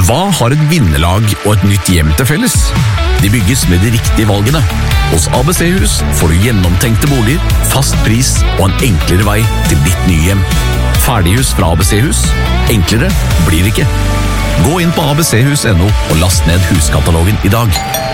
Hva har et vinnerlag og et nytt hjem til felles? De bygges med de riktige valgene. Hos ABC-hus får du gjennomtenkte boliger, fast pris og en enklere vei til ditt nye hjem. Ferdighus fra ABC-hus. Enklere blir det ikke. Gå inn på abchus.no og last ned huskatalogen i dag.